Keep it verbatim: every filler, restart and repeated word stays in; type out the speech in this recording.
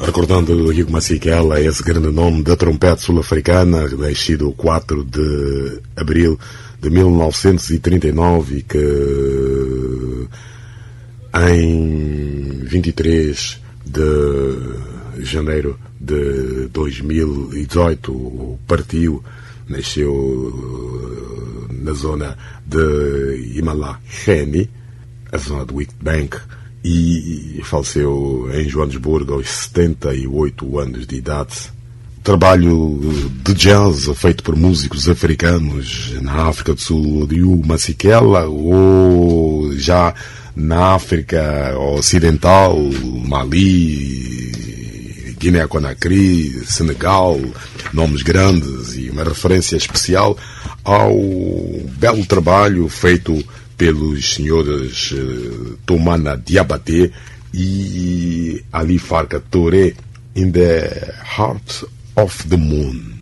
Recordando Hugo Masekela, esse grande nome da trompete sul-africana, nascido quatro de abril de mil novecentos e trinta e nove, que em vinte e três de janeiro de dois mil e dezoito partiu, nasceu na zona de Imalakheni, a zona do Witbank, e faleceu em Joanesburgo aos setenta e oito anos de idade. Trabalho de jazz feito por músicos africanos na África do Sul de Hugo Masekela, ou já na África Ocidental, Mali, Guiné-Conakry, Senegal, nomes grandes, e uma referência especial ao belo trabalho feito pelos senhores uh, Toumana Diabaté e Ali Farka Touré, In the Heart of the Moon.